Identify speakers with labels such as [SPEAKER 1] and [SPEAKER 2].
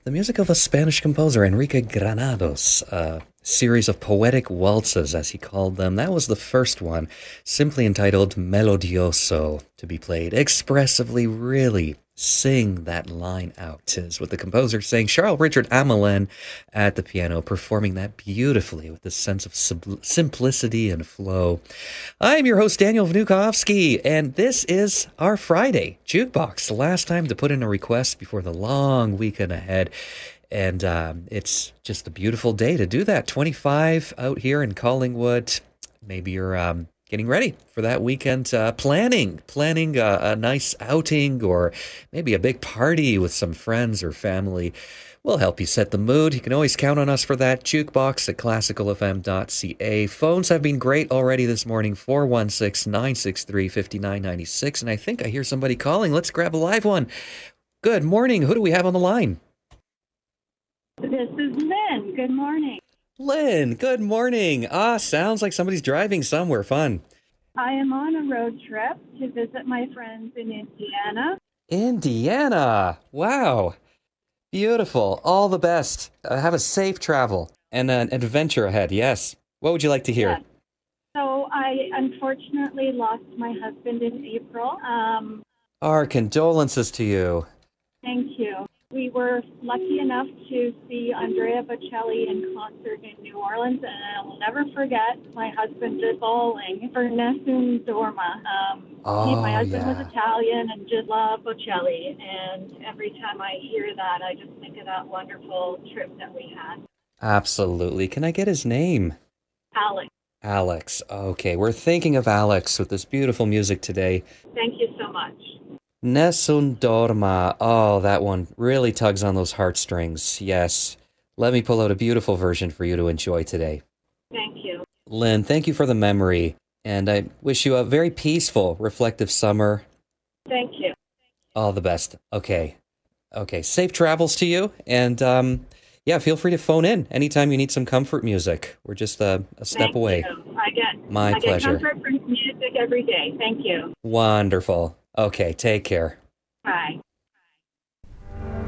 [SPEAKER 1] The music of a Spanish composer, Enrique Granados, a series of poetic waltzes, as he called them. That was the first one, simply entitled Melodioso, to be played expressively, really. Sing that line out, is what the composer saying. Charles Richard Amelin at the piano, performing that beautifully with this sense of simplicity and flow. I'm your host, Daniel Vnukovsky, and this is our Friday Jukebox. The last time to put in a request before the long weekend ahead. And it's just a beautiful day to do that. 25 out here in Collingwood. Maybe you're getting ready for that weekend, planning a nice outing or maybe a big party with some friends or family. We'll help you set the mood. You can always count on us for that. Jukebox at classicalfm.ca. Phones have been great already this morning. 416-963-5996. And I think I hear somebody calling. Let's grab a live one. Good morning. Who do we have on the line?
[SPEAKER 2] This is Lynn. Good morning.
[SPEAKER 1] Lynn, good morning. Sounds like somebody's driving somewhere fun.
[SPEAKER 2] I am on a road trip to visit my friends in Indiana.
[SPEAKER 1] Indiana. Wow. Beautiful. All the best. Have a safe travel and an adventure ahead. Yes. What would you like to hear?
[SPEAKER 2] Yes. So I unfortunately lost my husband in April.
[SPEAKER 1] Our condolences to you.
[SPEAKER 2] Thank you. We were lucky enough to see Andrea Bocelli in concert in New Orleans, and I'll never forget my husband bawling for Nessun Dorma. My husband was Italian and did love Bocelli, and every time I hear that, I just think of that wonderful trip that we had.
[SPEAKER 1] Absolutely. Can I get his name?
[SPEAKER 2] Alex.
[SPEAKER 1] Alex. Okay, we're thinking of Alex with this beautiful music today.
[SPEAKER 2] Thank you so much.
[SPEAKER 1] Nessun Dorma. Oh, that one really tugs on those heartstrings. Yes. Let me pull out a beautiful version for you to enjoy today.
[SPEAKER 2] Thank you.
[SPEAKER 1] Lynn, thank you for the memory. And I wish you a very peaceful, reflective summer.
[SPEAKER 2] Thank you.
[SPEAKER 1] All the best. Okay. Safe travels to you. And feel free to phone in anytime you need some comfort music. We're just a step away.
[SPEAKER 2] You. I get
[SPEAKER 1] pleasure.
[SPEAKER 2] Comfort from music every day. Thank you.
[SPEAKER 1] Wonderful. Okay, take care.
[SPEAKER 2] Bye.